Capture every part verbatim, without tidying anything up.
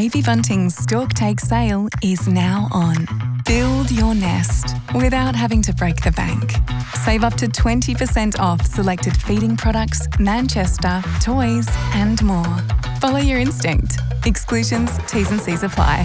Baby Bunting's Stork Take sale is now on. Build your nest without having to break the bank. Save up to twenty percent off selected feeding products, Manchester, toys and more. Follow your instinct. Exclusions, T's and C's apply.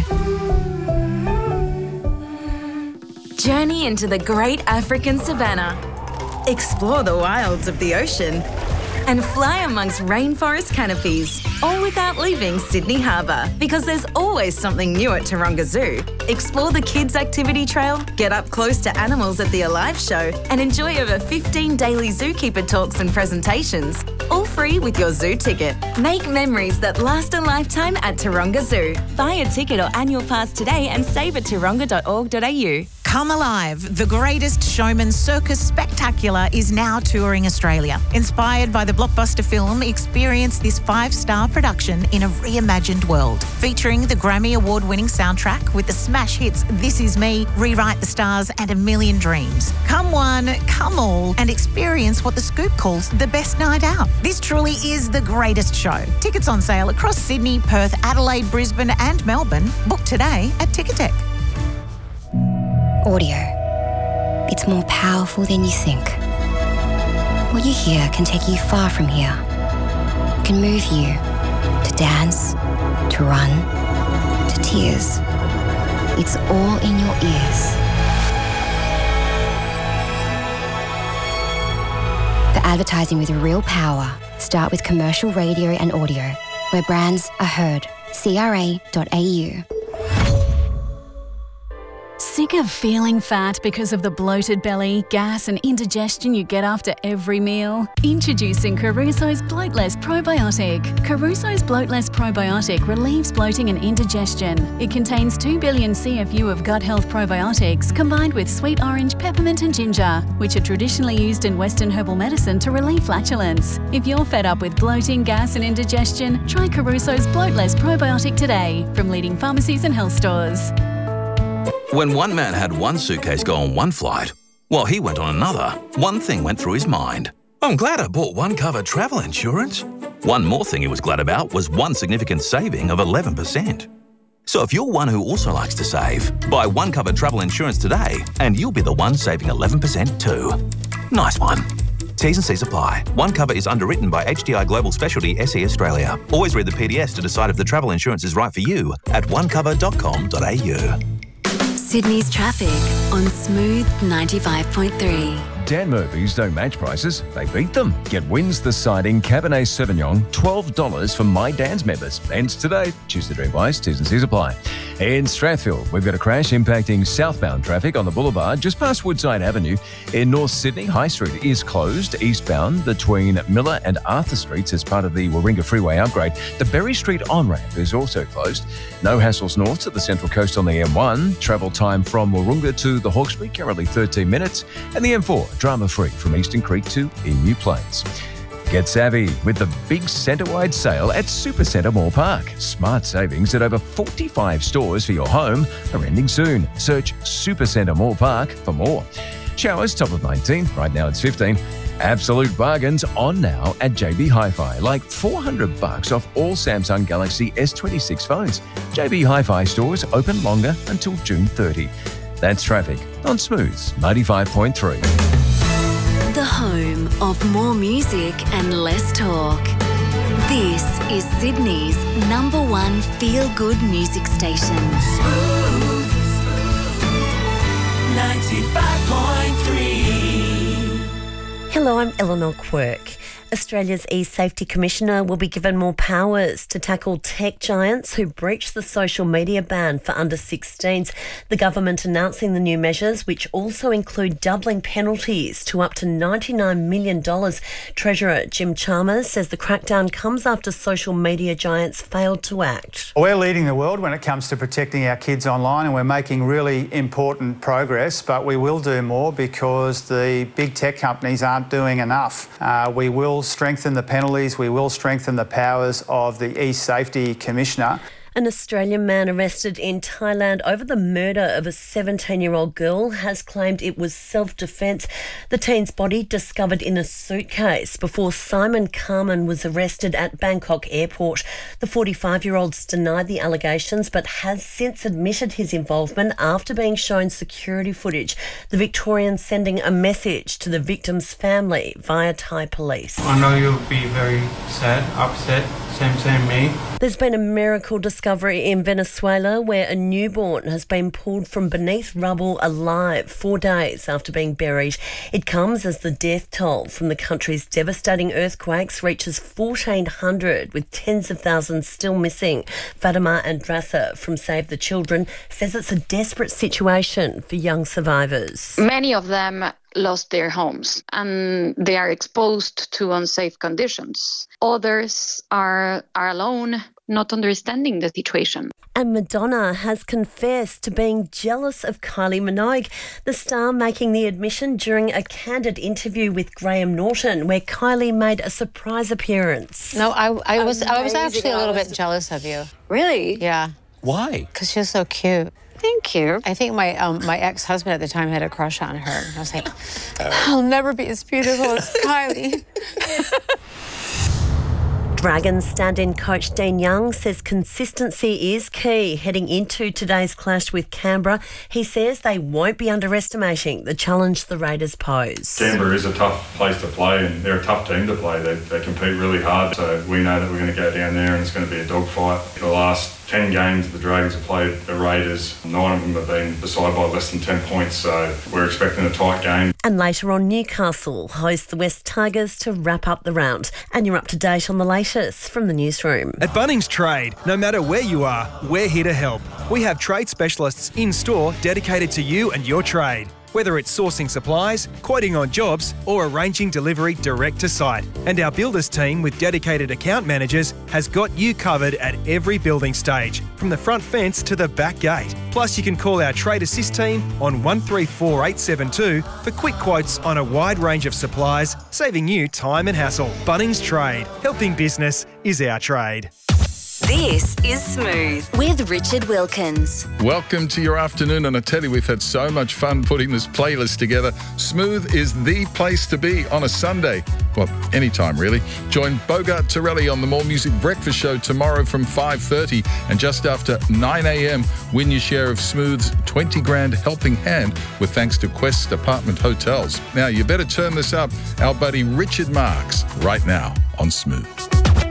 Journey into the great African savannah. Explore the wilds of the ocean. And fly amongst rainforest canopies, all without leaving Sydney Harbour, because there's always something new at Taronga Zoo. Explore the kids' activity trail, get up close to animals at the Alive show, and enjoy over fifteen daily zookeeper talks and presentations, all free with your zoo ticket. Make memories that last a lifetime at Taronga Zoo. Buy a ticket or annual pass today and save at taronga dot org dot a u. Come Alive, the greatest showman circus spectacular is now touring Australia. Inspired by the blockbuster film, experience this five-star production in a reimagined world. Featuring the Grammy Award-winning soundtrack with the smash hits This Is Me, Rewrite the Stars and A Million Dreams. Come one, come all, and experience what The Scoop calls the best night out. This truly is the greatest show. Tickets on sale across Sydney, Perth, Adelaide, Brisbane and Melbourne. Book today at Ticketek. Audio. It's more powerful than you think. What you hear can take you far from here. It can move you to dance, to run, to tears. It's all in your ears. For advertising with real power, start with commercial radio and audio, where brands are heard. C R A dot A U. Sick of feeling fat because of the bloated belly, gas and indigestion you get after every meal? Introducing Caruso's Bloatless Probiotic. Caruso's Bloatless Probiotic relieves bloating and indigestion. It contains two billion C F U of gut health probiotics combined with sweet orange, peppermint and ginger, which are traditionally used in Western herbal medicine to relieve flatulence. If you're fed up with bloating, gas and indigestion, try Caruso's Bloatless Probiotic today from leading pharmacies and health stores. When one man had one suitcase go on one flight, while he went on another, one thing went through his mind. I'm glad I bought one cover travel insurance. One more thing he was glad about was one significant saving of eleven percent. So if you're one who also likes to save, buy one cover travel insurance today and you'll be the one saving eleven percent too. Nice one. T's and C's apply. One cover is underwritten by H D I Global Specialty S E Australia. Always read the P D S to decide if the travel insurance is right for you at one cover dot com dot a u. Sydney's traffic on Smooth ninety-five point three. Dan Murphy's don't match prices, they beat them. Get Wins the Siding Cabernet Sauvignon, twelve dollars for My Dan's members. Ends today. Choose the Dream Wise, T's and C's apply. In Strathfield, we've got a crash impacting southbound traffic on the boulevard just past Woodside Avenue. In North Sydney, High Street is closed eastbound between Miller and Arthur Streets as part of the Warringah Freeway upgrade. The Berry Street on-ramp is also closed. No hassles north to the Central Coast on the M one. Travel time from Warringah to the Hawkesbury, currently thirteen minutes. And the M four, drama-free from Eastern Creek to Emu Plains. Get savvy with the big centre-wide sale at Supercentre Moore Park. Smart savings at over forty-five stores for your home are ending soon. Search Supercentre Moore Park for more. Showers top of nineteen, right now it's fifteen. Absolute bargains on now at J B Hi-Fi, like four hundred bucks off all Samsung Galaxy S twenty-six phones. J B Hi-Fi stores open longer until June thirtieth. That's traffic on Smooth ninety-five point three. The home of more music and less talk. This is Sydney's number one feel-good music station. Smooth ninety-five point three. Hello, I'm Eleanor Quirk. Australia's e-Safety Commissioner will be given more powers to tackle tech giants who breach the social media ban for under sixteens. The government announcing the new measures, which also include doubling penalties to up to ninety-nine million dollars. Treasurer Jim Chalmers says the crackdown comes after social media giants failed to act. We're leading the world when it comes to protecting our kids online, and we're making really important progress, but we will do more because the big tech companies aren't doing enough. Uh, we will strengthen the penalties, we will strengthen the powers of the e-Safety Commissioner. An Australian man arrested in Thailand over the murder of a seventeen-year-old girl has claimed it was self-defence. The teen's body discovered in a suitcase before Simon Carman was arrested at Bangkok Airport. The forty-five-year-old's denied the allegations but has since admitted his involvement after being shown security footage. The Victorian sending a message to the victim's family via Thai police. I know you'll be very sad, upset, same same me. There's been a miracle discovery in Venezuela where a newborn has been pulled from beneath rubble alive four days after being buried. It comes as the death toll from the country's devastating earthquakes reaches fourteen hundred, with tens of thousands still missing. Fatima Andrasa from Save the Children says it's a desperate situation for young survivors. Many of them lost their homes and they are exposed to unsafe conditions. Others are, are alone, not understanding the situation. And Madonna has confessed to being jealous of Kylie Minogue, the star making the admission during a candid interview with Graham Norton, where Kylie made a surprise appearance. No, I, I was I was Amazing. actually a little bit jealous of you. Really? Yeah. Why? Because she's so cute. Thank you. I think my um, my ex-husband at the time had a crush on her. I was like, I'll never be as beautiful as Kylie. Dragons stand-in coach Dean Young says consistency is key heading into today's clash with Canberra. He says they won't be underestimating the challenge the Raiders pose. Canberra is a tough place to play and they're a tough team to play. They, they compete really hard, so we know that we're going to go down there and it's going to be a dogfight. The last ten games the Dragons have played the Raiders, nine of them have been decided by less than ten points, so we're expecting a tight game. And later on, Newcastle host the West Tigers to wrap up the round. And you're up to date on the latest from the newsroom. At Bunnings Trade, no matter where you are, we're here to help. We have trade specialists in store dedicated to you and your trade. Whether it's sourcing supplies, quoting on jobs, or arranging delivery direct to site. And our builders team with dedicated account managers has got you covered at every building stage, from the front fence to the back gate. Plus, you can call our Trade Assist team on one three four eight seven two for quick quotes on a wide range of supplies, saving you time and hassle. Bunnings Trade. Helping business is our trade. This is Smooth with Richard Wilkins. Welcome to your afternoon, and I tell you, we've had so much fun putting this playlist together. Smooth is the place to be on a Sunday. Well, anytime really. Join Bogart Torelli on the More Music Breakfast Show tomorrow from five thirty, and just after nine a.m, win your share of Smooth's twenty grand helping hand with thanks to Quest Apartment Hotels. Now, you better turn this up. Our buddy Richard Marks right now on Smooth.